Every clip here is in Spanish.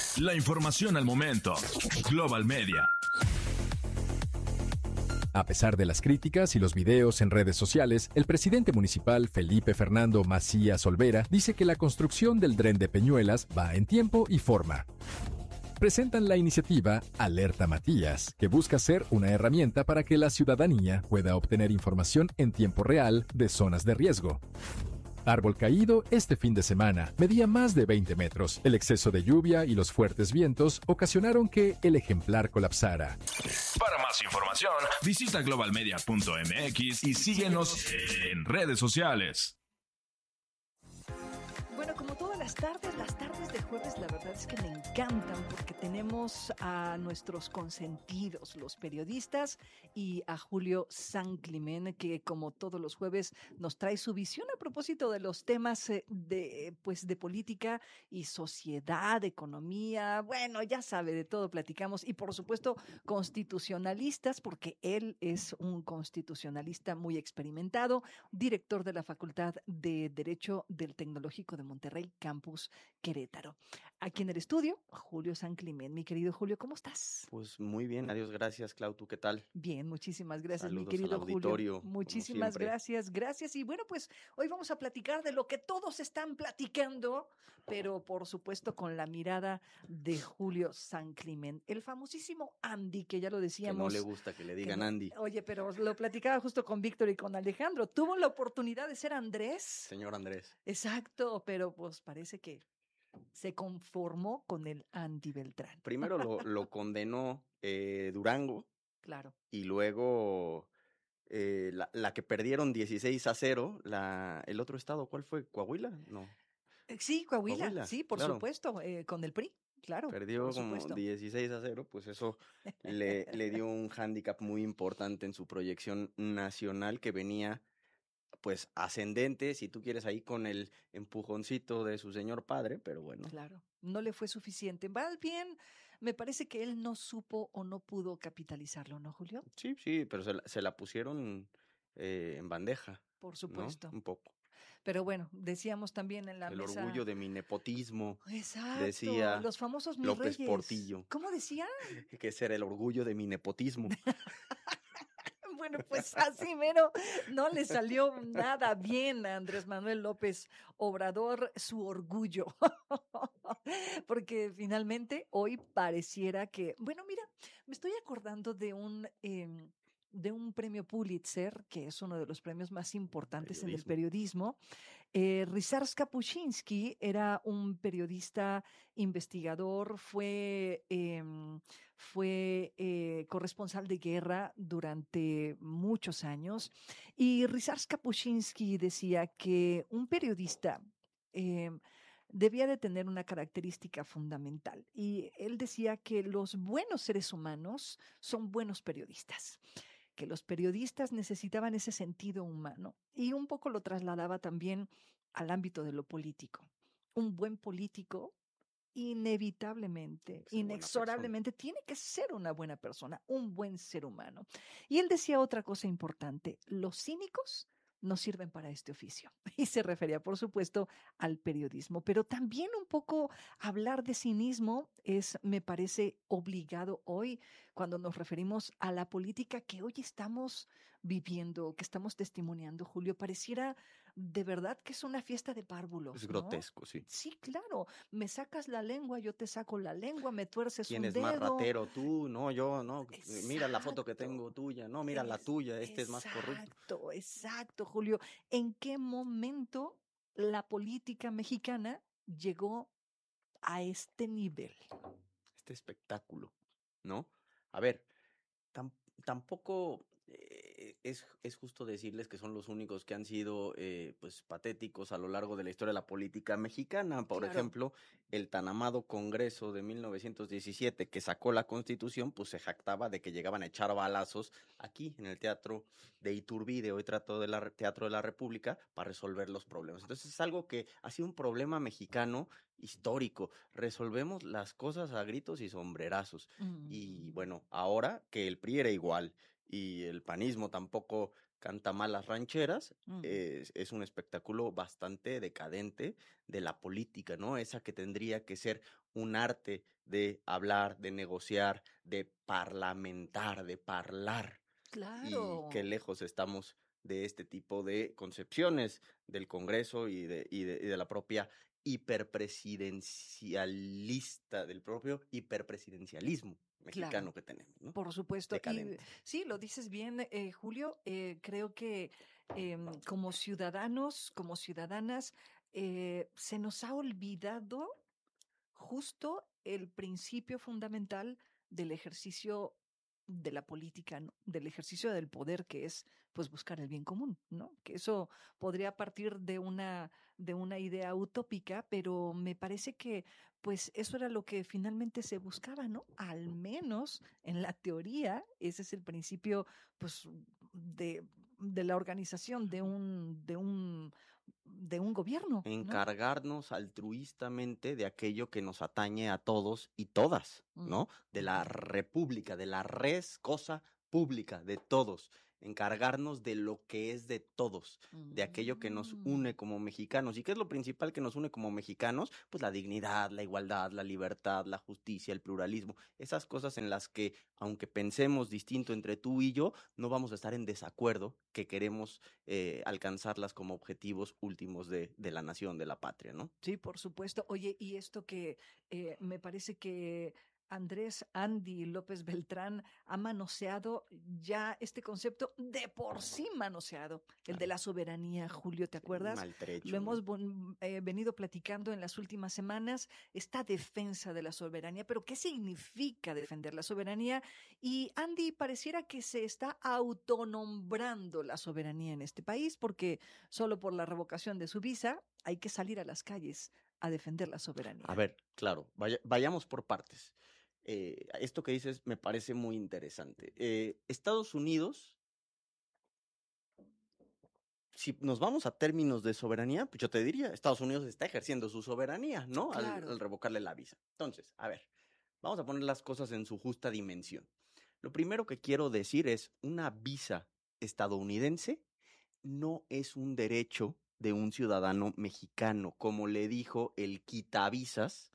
La información al momento. Global Media. A pesar de las críticas y los videos en redes sociales, el presidente municipal Felipe Fernando Macías Olvera dice que la construcción del Dren de Peñuelas va en tiempo y forma. Presentan la iniciativa Alerta Matías, que busca ser una herramienta para que la ciudadanía pueda obtener información en tiempo real de zonas de riesgo. Árbol caído este fin de semana medía más de 20 metros. El exceso de lluvia y los fuertes vientos ocasionaron que el ejemplar colapsara. Para más información, visita globalmedia.mx y síguenos en redes sociales. Bueno, como todas las tardes de jueves, la verdad es que me encantan porque tenemos a nuestros consentidos, los periodistas, y a Julio Sanclimen, que como todos los jueves nos trae su visión a propósito de los temas de política y sociedad, economía, bueno, ya sabe, de todo platicamos, y por supuesto constitucionalistas, porque él es un constitucionalista muy experimentado, director de la Facultad de Derecho del Tecnológico de Monterrey, Campus Querétaro. Aquí en el estudio, Julio Sanclimen. Mi querido Julio, ¿cómo estás? Pues muy bien, adiós, gracias, Clau, ¿tú qué tal? Bien, muchísimas gracias, Saludos mi querido al auditorio, Julio. Muchísimas gracias. Y bueno, pues hoy vamos a platicar de lo que todos están platicando, pero por supuesto con la mirada de Julio Sanclimen, el famosísimo Andy, que ya lo decíamos. Que no le gusta que le digan Andy. Oye, pero lo platicaba justo con Víctor y con Alejandro. Tuvo la oportunidad de ser Andrés. Señor Andrés. Exacto, pero pues parece que se conformó con el Andy Beltrán. Primero lo condenó Durango. Claro. Y luego la que perdieron 16-0, el otro estado, ¿cuál fue? ¿Coahuila? No. Sí, Coahuila, sí, por claro. supuesto, con el PRI, claro. Perdió como 16-0, pues eso le dio un hándicap muy importante en su proyección nacional, que venía pues ascendente, si tú quieres, ahí con el empujoncito de su señor padre, pero bueno. Claro, no le fue suficiente. Más bien, me parece que él no supo o no pudo capitalizarlo, ¿no, Julio? Sí, pero se la pusieron en bandeja. Por supuesto. ¿No? Un poco. Pero bueno, decíamos también en la mesa. El orgullo de mi nepotismo. Exacto, decía los famosos mis López reyes. Portillo. ¿Cómo decía? Que ese era el orgullo de mi nepotismo. Bueno, pues así mero no le salió nada bien a Andrés Manuel López Obrador su orgullo, porque finalmente hoy pareciera que, bueno, mira, me estoy acordando de un premio Pulitzer, que es uno de los premios más importantes en el periodismo. Ryszard Kapuscinski era un periodista investigador, fue corresponsal de guerra durante muchos años, y Ryszard Kapuscinski decía que un periodista debía de tener una característica fundamental, y él decía que los buenos seres humanos son buenos periodistas, que los periodistas necesitaban ese sentido humano, y un poco lo trasladaba también al ámbito de lo político. Un buen político inevitablemente, inexorablemente tiene que ser una buena persona, un buen ser humano. Y él decía otra cosa importante: los cínicos no sirven para este oficio. Y se refería, por supuesto, al periodismo. Pero también un poco hablar de cinismo me parece, obligado hoy, cuando nos referimos a la política que hoy estamos viviendo, que estamos testimoniando, Julio. Pareciera de verdad que es una fiesta de párvulos. Es grotesco, ¿no? Sí. Sí, claro. Me sacas la lengua, yo te saco la lengua, me tuerces un dedo. ¿Quién es más ratero? Tú, no, yo, no. Exacto. Mira la foto que tengo tuya, no, mira la tuya, es más corrupto. Exacto, Julio. ¿En qué momento la política mexicana llegó a este nivel? Este espectáculo, ¿no? A ver, tampoco es justo decirles que son los únicos que han sido pues patéticos a lo largo de la historia de la política mexicana. Por ejemplo, el tan amado Congreso de 1917 que sacó la Constitución, pues se jactaba de que llegaban a echar balazos aquí en el Teatro de Iturbide, hoy Teatro de la República, para resolver los problemas. Entonces es algo que ha sido un problema mexicano histórico. Resolvemos las cosas a gritos y sombrerazos. Y bueno, ahora que el PRI era igual y el panismo tampoco canta malas rancheras, Mm, es un espectáculo bastante decadente de la política, ¿no? Esa que tendría que ser un arte de hablar, de negociar, de parlamentar, de parlar, y qué claro. lejos estamos de este tipo de concepciones del Congreso y de la propia hiperpresidencialista, del propio hiperpresidencialismo Claro, mexicano que tenemos, ¿no? por supuesto. Y Decadente. sí, lo dices bien, Julio. Creo que como ciudadanos, como ciudadanas, se nos ha olvidado justo el principio fundamental del ejercicio de la política, ¿no? Del ejercicio del poder, que es pues buscar el bien común, ¿no? Que eso podría partir de una idea utópica, pero me parece que pues eso era lo que finalmente se buscaba, ¿no? Al menos en la teoría, ese es el principio pues de la organización de un gobierno, ¿no? Encargarnos altruistamente de aquello que nos atañe a todos y todas, Mm, ¿no? De la ujú, república, de la res cosa pública, de todos. Encargarnos de lo que es de todos, de aquello que nos mm. une como mexicanos. ¿Y qué es lo principal que nos une como mexicanos? Pues la dignidad, la igualdad, la libertad, la justicia, el pluralismo. Esas cosas en las que, aunque pensemos distinto entre tú y yo, no vamos a estar en desacuerdo, que queremos alcanzarlas como objetivos últimos de la nación, de la patria, ¿no? Sí, por supuesto. Oye, y esto que me parece que Andy López Beltrán ha manoseado ya este concepto de por sí manoseado, el de Claro, la soberanía, Julio, ¿te sí, acuerdas? Lo maltrecho, hemos ¿no? venido platicando en las últimas semanas, esta defensa de la soberanía, pero ¿qué significa defender la soberanía? Y Andy pareciera que se está autonombrando la soberanía en este país porque solo por la revocación de su visa hay que salir a las calles a defender la A soberanía. ver, claro, vayamos por partes. Esto que dices me parece muy interesante. Estados Unidos, si nos vamos a términos de soberanía, pues yo te diría, Estados Unidos está ejerciendo su soberanía, ¿no? Claro. Al revocarle la visa. Entonces, a ver, vamos a poner las cosas en su justa dimensión. Lo primero que quiero decir es, una visa estadounidense no es un derecho de un ciudadano mexicano, como le dijo el quitavisas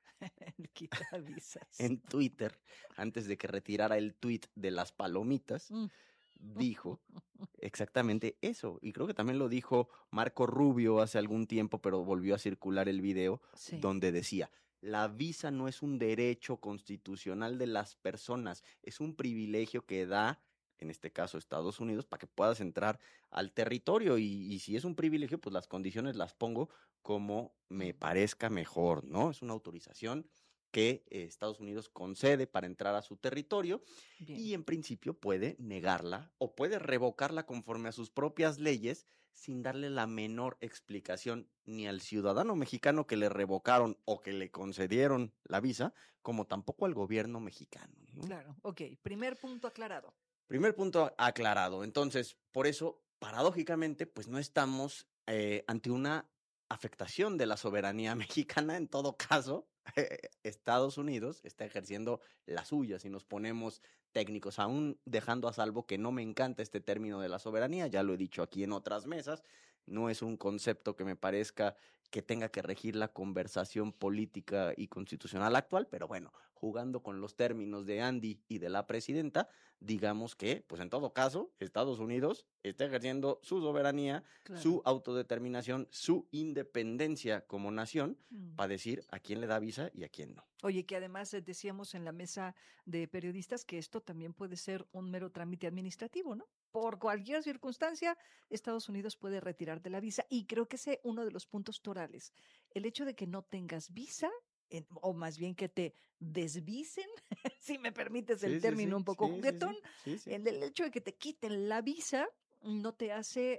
El quitavisas. en Twitter, antes de que retirara el tweet de las palomitas, Mm. dijo exactamente eso. Y creo que también lo dijo Marco Rubio hace algún tiempo, pero volvió a circular el video Sí. donde decía, la visa no es un derecho constitucional de las personas, es un privilegio que da, en este caso Estados Unidos, para que puedas entrar al territorio. Y si es un privilegio, pues las condiciones las pongo como me Mm. parezca mejor, ¿no? Es una autorización que Estados Unidos concede para entrar a su territorio Bien. y en principio puede negarla o puede revocarla conforme a sus propias leyes sin darle la menor explicación ni al ciudadano mexicano que le revocaron o que le concedieron la visa, como tampoco al gobierno mexicano, ¿no? Claro. Ok. Primer punto aclarado. Primer punto aclarado. Entonces, por eso, paradójicamente, pues no estamos ante una afectación de la soberanía mexicana. En todo caso, Estados Unidos está ejerciendo la suya. Si nos ponemos técnicos, aún dejando a salvo que no me encanta este término de la soberanía, ya lo he dicho aquí en otras mesas, no es un concepto que me parezca que tenga que regir la conversación política y constitucional actual, pero bueno, jugando con los términos de Andy y de la presidenta, digamos que, pues en todo caso, Estados Unidos está ejerciendo su soberanía, Claro. su autodeterminación, su independencia como nación Mm. para decir a quién le da visa y a quién no. Oye, que además decíamos en la mesa de periodistas que esto también puede ser un mero trámite administrativo, ¿no? Por cualquier circunstancia, Estados Unidos puede retirarte la visa y creo que ese es uno de los puntos torales. El hecho de que no tengas visa, o más bien que te desvisen, si me permites el Sí, sí, término sí, un poco sí, sí, juguetón, sí, sí, sí. el hecho de que te quiten la visa no te hace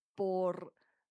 por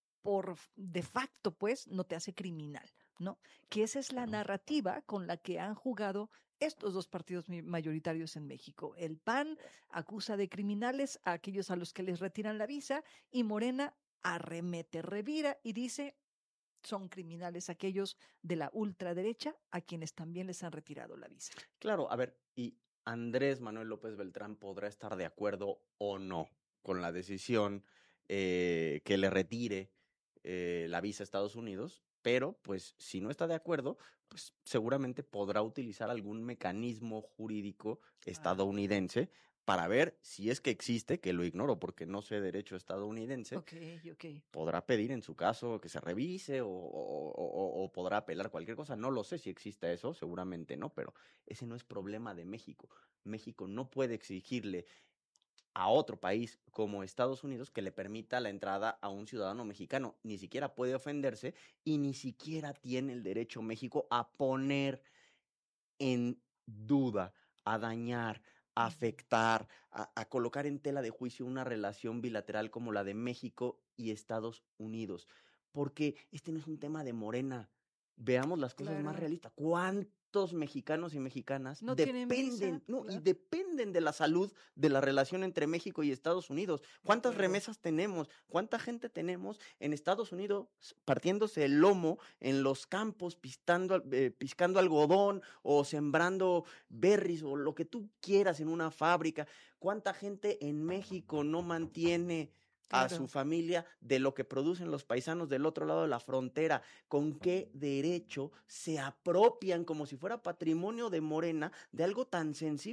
de facto, pues, no te hace criminal, ¿no? Que esa es la Claro. narrativa con la que han jugado estos dos partidos mayoritarios en México. El PAN acusa de criminales a aquellos a los que les retiran la visa y Morena arremete, revira y dice son criminales aquellos de la ultraderecha a quienes también les han retirado la visa. Claro, a ver, y Andrés Manuel López Beltrán podrá estar de acuerdo o no con la decisión que le retire la visa a Estados Unidos, pero pues si no está de acuerdo, pues seguramente podrá utilizar algún mecanismo jurídico estadounidense para ver si es que existe, que lo ignoro porque no sé derecho estadounidense, Ok. podrá pedir en su caso que se revise o podrá apelar cualquier cosa. No lo sé si existe eso, seguramente no, pero ese no es problema de México. México no puede exigirle a otro país como Estados Unidos que le permita la entrada a un ciudadano mexicano. Ni siquiera puede ofenderse y ni siquiera tiene el derecho México a poner en duda, a dañar, a afectar, a colocar en tela de juicio una relación bilateral como la de México y Estados Unidos. Porque este no es un tema de Morena. Veamos las cosas más Claro. realistas. ¿Cuántos mexicanos y mexicanas No tienen visa, y claro. dependen de la salud de la relación entre México y Estados Unidos? ¿Cuántas acuerdo. remesas tenemos? ¿Cuánta gente tenemos en Estados Unidos partiéndose el lomo en los campos, piscando algodón o sembrando berries o lo que tú quieras en una fábrica? ¿Cuánta gente en México no mantiene a su Claro. familia de lo que producen los paisanos del otro lado de la frontera? ¿Con qué derecho se apropian como si fuera patrimonio de Morena de algo tan sensible